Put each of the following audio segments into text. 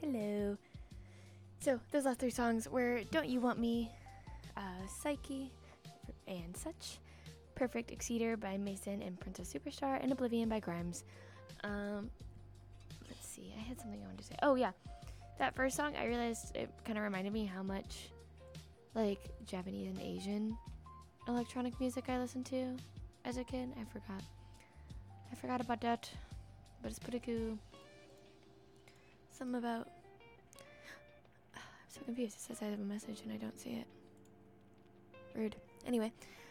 Hello. So, those last three songs were Don't You Want Me, Psyche, and Such, Perfect Exceeder by Mason and Princess Superstar, and Oblivion by Grimes. Let's see, I had something I wanted to say. Oh, yeah. That first song, I realized it kind of reminded me how much, like, Japanese and Asian electronic music I listened to as a kid. I forgot about that, but it's pretty cool. Something about... I'm so confused. It says I have a message and I don't see it. Rude. Anyway.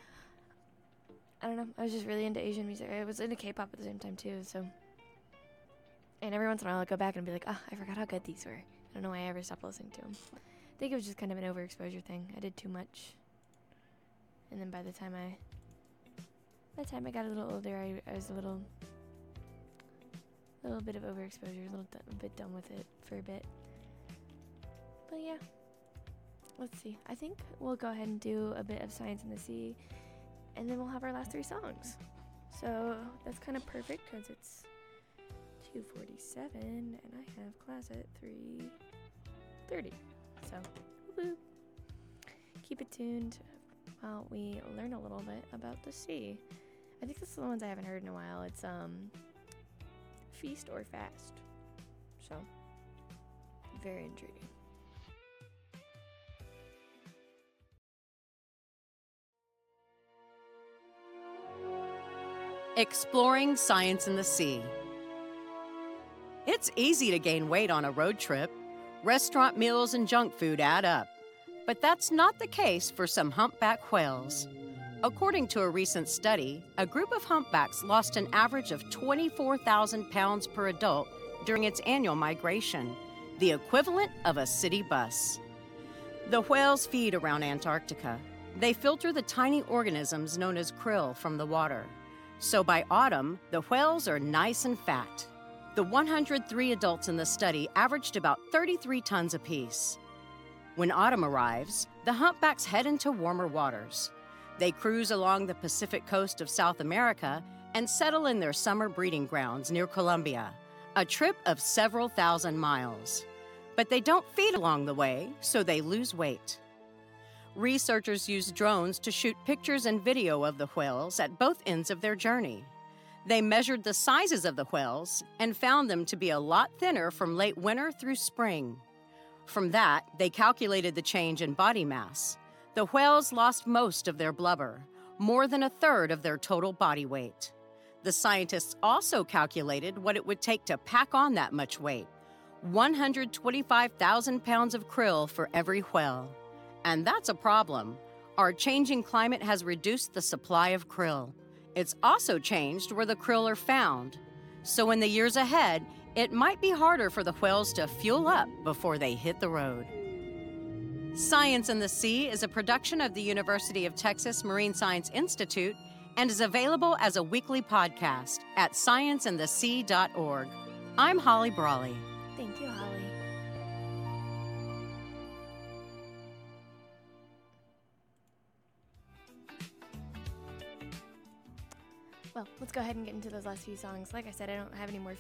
I don't know. I was just really into Asian music. I was into K-pop at the same time, too, so... And every once in a while, I'll go back and be like, I forgot how good these were. I don't know why I ever stopped listening to them. I think it was just kind of an overexposure thing. I did too much. And then by the time I got a little older, I was a little bit of overexposure, a bit done with it for a bit. But yeah, let's see. I think we'll go ahead and do a bit of Science in the Sea, and then we'll have our last three songs. So that's kind of perfect because it's 2:47 and I have class at 3:30. So, woo-hoo. Keep it tuned while we learn a little bit about the sea. I think this is the ones I haven't heard in a while. It's Feast or Fast. So, very intriguing. Exploring Science in the Sea. It's easy to gain weight on a road trip. Restaurant meals and junk food add up. But that's not the case for some humpback whales. According to a recent study, a group of humpbacks lost an average of 24,000 pounds per adult during its annual migration, the equivalent of a city bus. The whales feed around Antarctica. They filter the tiny organisms known as krill from the water. So by autumn, the whales are nice and fat. The 103 adults in the study averaged about 33 tons apiece. When autumn arrives, the humpbacks head into warmer waters. They cruise along the Pacific coast of South America and settle in their summer breeding grounds near Colombia, a trip of several thousand miles. But they don't feed along the way, so they lose weight. Researchers use drones to shoot pictures and video of the whales at both ends of their journey. They measured the sizes of the whales and found them to be a lot thinner from late winter through spring. From that, they calculated the change in body mass. The whales lost most of their blubber, more than a third of their total body weight. The scientists also calculated what it would take to pack on that much weight, 125,000 pounds of krill for every whale. And that's a problem. Our changing climate has reduced the supply of krill. It's also changed where the krill are found. So in the years ahead, it might be harder for the whales to fuel up before they hit the road. Science in the Sea is a production of the University of Texas Marine Science Institute and is available as a weekly podcast at scienceinthesea.org. I'm Holly Brawley. Thank you, Holly. Well, let's go ahead and get into those last few songs. Like I said, I don't have any more